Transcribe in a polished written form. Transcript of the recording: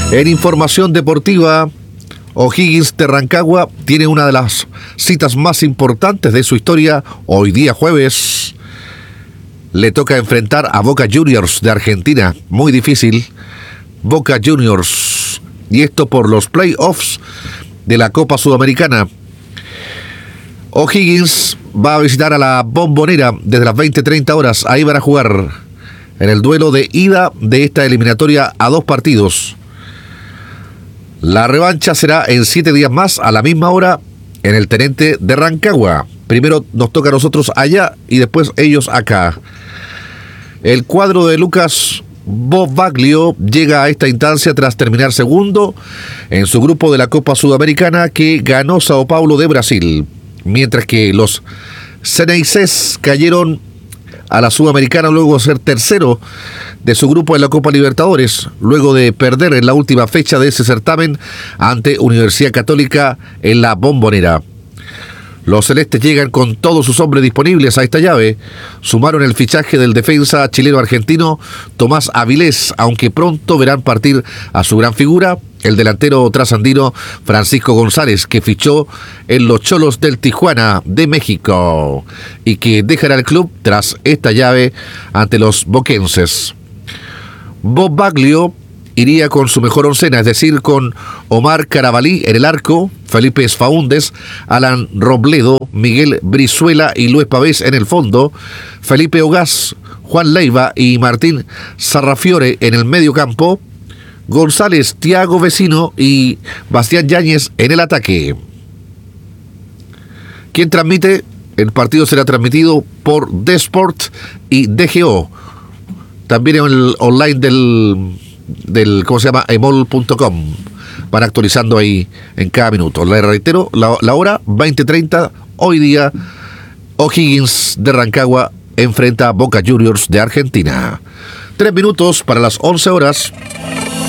En información deportiva, O'Higgins de Rancagua tiene una de las citas más importantes de su historia. Hoy día jueves le toca enfrentar a Boca Juniors de Argentina. Muy difícil. Boca Juniors. Y esto por los playoffs de la Copa Sudamericana. O'Higgins va a visitar a la Bombonera desde las 20:30 horas. Ahí van a jugar en el duelo de ida de esta eliminatoria a 2 partidos. La revancha será en 7 días más a la misma hora en el Tenente de Rancagua. Primero nos toca a nosotros allá y después ellos acá. El cuadro de Lucas Bobaglio llega a esta instancia tras terminar segundo en su grupo de la Copa Sudamericana que ganó Sao Paulo de Brasil, mientras que los Ceneices cayeron a la Sudamericana luego de ser tercero de su grupo en la Copa Libertadores, luego de perder en la última fecha de ese certamen ante Universidad Católica en la Bombonera. Los celestes llegan con todos sus hombres disponibles a esta llave. Sumaron el fichaje del defensa chileno-argentino Tomás Avilés, aunque pronto verán partir a su gran figura, el delantero trasandino Francisco González, que fichó en los Cholos del Tijuana de México y que dejará el club tras esta llave ante los boquenses. Bobaglio iría con su mejor oncena, es decir, con Omar Carabalí en el arco, Felipe Faúndez, Alan Robledo, Miguel Brizuela y Luis Pavés en el fondo, Felipe Ogaz, Juan Leiva y Martín Sarrafiore en el medio campo, González, Thiago Vecino y Bastián Yáñez en el ataque. ¿Quién transmite? El partido será transmitido por Desport y DGO. También en el online del ¿cómo se llama? emol.com. Van actualizando ahí en cada minuto. Le reitero, la hora 20:30. Hoy día O'Higgins de Rancagua enfrenta a Boca Juniors de Argentina. 3 minutos para las 11 horas.